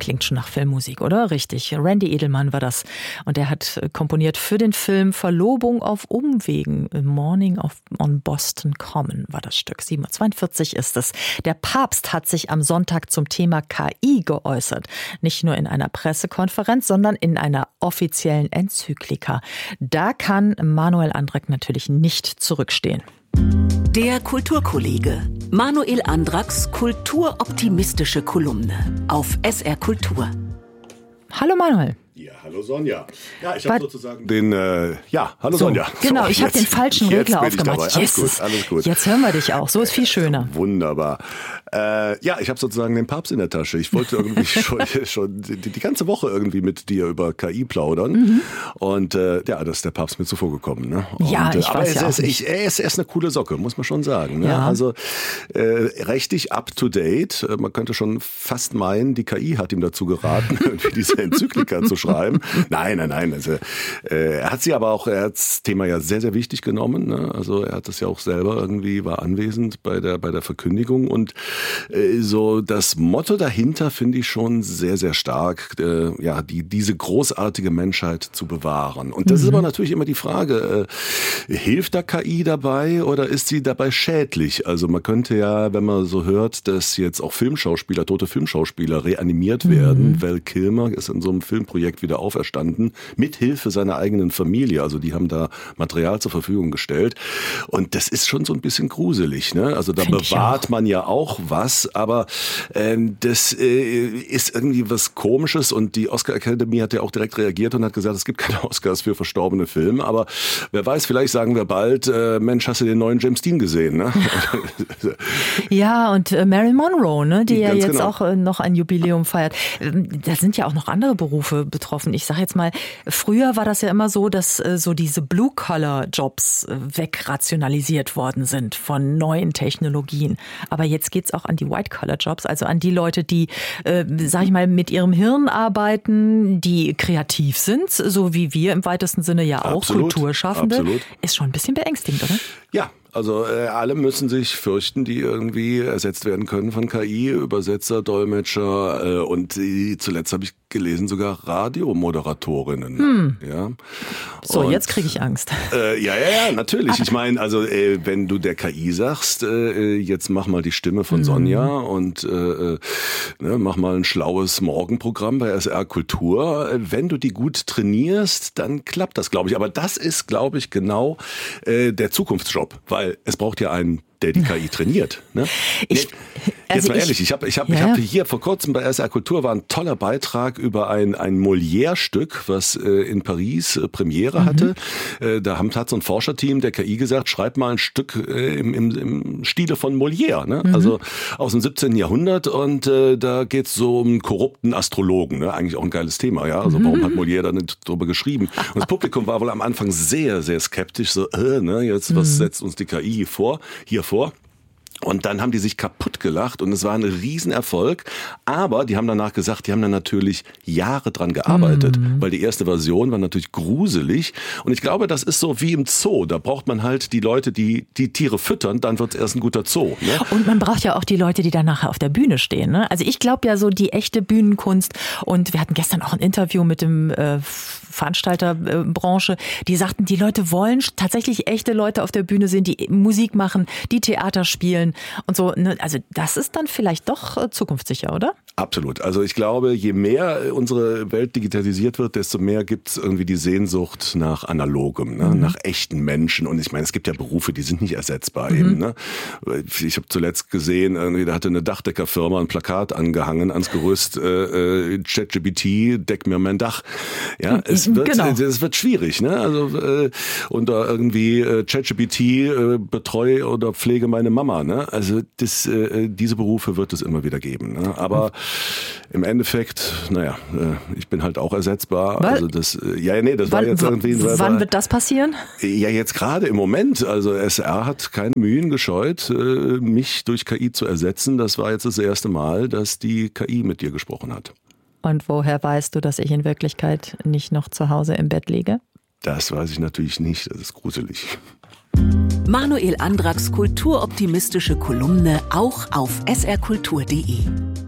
klingt schon nach Filmmusik, oder? Richtig. Randy Edelman war das. Und er hat komponiert für den Film Verlobung auf Umwegen. Morning on Boston Common war das Stück. 7:42 ist es. Der Papst hat sich am Sonntag zum Thema KI geäußert. Nicht nur in einer Pressekonferenz, sondern in einer offiziellen Enzyklika. Da kann Manuel Andrak natürlich nicht zurückstehen. Der Kulturkollege. Manuel Andraks kulturoptimistische Kolumne auf SR Kultur. Hallo Manuel. Ja, hallo Sonja. Ja, ich habe sozusagen hallo Sonja. Genau, ich habe den falschen Regler aufgemacht. Alles gut. Jetzt hören wir dich auch. So ist viel schöner. Wunderbar. Ich habe sozusagen den Papst in der Tasche. Ich wollte irgendwie schon die ganze Woche irgendwie mit dir über KI plaudern. Mhm. Und da ist der Papst mir zuvor gekommen. Ne? Aber er ist eine coole Socke, muss man schon sagen. Ne? Ja. Also richtig up to date. Man könnte schon fast meinen, die KI hat ihm dazu geraten, irgendwie diese Enzyklika zu schreiben. Nein. Also, er hat das Thema ja sehr, sehr wichtig genommen. Ne? Also er hat das ja auch selber war anwesend bei der Verkündigung. Und so das Motto dahinter finde ich schon sehr, sehr stark, diese großartige Menschheit zu bewahren. Und das ist aber natürlich immer die Frage, hilft da KI dabei oder ist sie dabei schädlich? Also man könnte ja, wenn man so hört, dass jetzt auch tote Filmschauspieler reanimiert werden. Val Kilmer ist in so einem Filmprojekt wieder auferstanden, mit Hilfe seiner eigenen Familie. Also die haben da Material zur Verfügung gestellt. Und das ist schon so ein bisschen gruselig. Ne? Also da bewahrt man ja auch was, aber das ist irgendwie was Komisches. Und die Oscar Academy hat ja auch direkt reagiert und hat gesagt, es gibt keine Oscars für verstorbene Filme. Aber wer weiß, vielleicht sagen wir bald, Mensch, hast du den neuen James Dean gesehen? Ne? Ja, und Marilyn Monroe, ne, die Ganz jetzt genau. auch noch ein Jubiläum feiert. Da sind ja auch noch andere Berufe betroffen. Ich sage jetzt mal, früher war das ja immer so, dass so diese Blue-Collar-Jobs wegrationalisiert worden sind von neuen Technologien. Aber jetzt geht's auch an die White-Collar-Jobs, also an die Leute, die, sag ich mal, mit ihrem Hirn arbeiten, die kreativ sind, so wie wir im weitesten Sinne ja auch, Absolut. Kulturschaffende. Absolut. Ist schon ein bisschen beängstigend, oder? Ja. Also alle müssen sich fürchten, die irgendwie ersetzt werden können von KI, Übersetzer, Dolmetscher und zuletzt habe ich gelesen, sogar Radiomoderatorinnen. Ja. So, jetzt kriege ich Angst. Ja, natürlich. Ich meine, also wenn du der KI sagst, jetzt mach mal die Stimme von Sonja und mach mal ein schlaues Morgenprogramm bei SR Kultur. Wenn du die gut trainierst, dann klappt das, glaube ich. Aber das ist, glaube ich, genau der Zukunftsjob, weil es braucht ja einen, der die KI trainiert. Ne? Jetzt mal ehrlich, ich hab hier vor kurzem bei SR Kultur war ein toller Beitrag über ein Molière-Stück, was in Paris Premiere hatte. Da hat so ein Forscherteam der KI gesagt, schreib mal ein Stück im Stile von Molière, ne? Also aus dem 17. Jahrhundert und da geht's so um einen korrupten Astrologen, ne? Eigentlich auch ein geiles Thema, ja? Also warum hat Molière da nicht drüber geschrieben? Und das Publikum war wohl am Anfang sehr, sehr skeptisch, so, jetzt was setzt uns die KI hier vor? Und dann haben die sich kaputt gelacht und es war ein Riesenerfolg. Aber die haben danach gesagt, die haben dann natürlich Jahre dran gearbeitet, weil die erste Version war natürlich gruselig. Und ich glaube, das ist so wie im Zoo. Da braucht man halt die Leute, die Tiere füttern, dann wird es erst ein guter Zoo. Ne? Und man braucht ja auch die Leute, die dann nachher auf der Bühne stehen. Ne? Also ich glaube ja so die echte Bühnenkunst. Und wir hatten gestern auch ein Interview mit dem Veranstalterbranche, die sagten, die Leute wollen tatsächlich echte Leute auf der Bühne sehen, die Musik machen, die Theater spielen und so. Also das ist dann vielleicht doch zukunftssicher, oder? Absolut. Also ich glaube, je mehr unsere Welt digitalisiert wird, desto mehr gibt es irgendwie die Sehnsucht nach Analogem, ne? Nach echten Menschen. Und ich meine, es gibt ja Berufe, die sind nicht ersetzbar eben. Ne? Ich habe zuletzt gesehen, da hatte eine Dachdeckerfirma ein Plakat angehangen ans Gerüst, ChatGPT, deck mir mein Dach. Ja, es wird schwierig. Ne? Also und da irgendwie ChatGPT, betreu oder pflege meine Mama. Ne? Also diese Berufe wird es immer wieder geben. Ne? Aber im Endeffekt, ich bin halt auch ersetzbar. Was? Also das war jetzt irgendwie. Wann wird das passieren? Ja, jetzt gerade im Moment. Also SR hat keine Mühen gescheut, mich durch KI zu ersetzen. Das war jetzt das erste Mal, dass die KI mit dir gesprochen hat. Und woher weißt du, dass ich in Wirklichkeit nicht noch zu Hause im Bett liege? Das weiß ich natürlich nicht. Das ist gruselig. Manuel Andraks kulturoptimistische Kolumne auch auf srkultur.de.